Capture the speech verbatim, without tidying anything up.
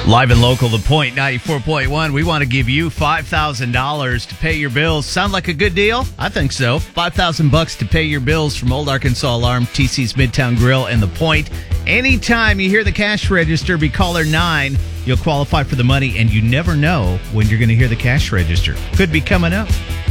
Live and local, The Point ninety-four point one. We want to give you five thousand dollars to pay your bills. Sound like a good deal? I think so. five thousand bucks to pay your bills from Old Arkansas Alarm, T C's Midtown Grill, and The Point. Anytime you hear the cash register, be caller nine. You'll qualify for the money, and you never know when you're going to hear the cash register. Could be coming up.